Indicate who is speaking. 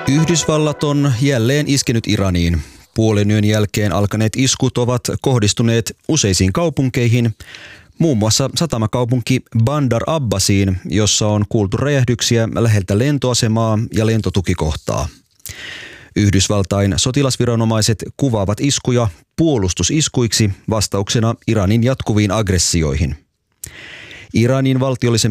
Speaker 1: Yhdysvallat on jälleen iskenyt Iraniin. Puolen yön jälkeen alkaneet iskut ovat kohdistuneet useisiin kaupunkeihin, muun muassa satamakaupunki Bandar Abbasiin, jossa on kuultu räjähdyksiä läheltä lentoasemaa ja lentotukikohtaa. Yhdysvaltain sotilasviranomaiset kuvaavat iskuja puolustusiskuiksi vastauksena Iranin jatkuviin aggressioihin. Iranin valtiollisen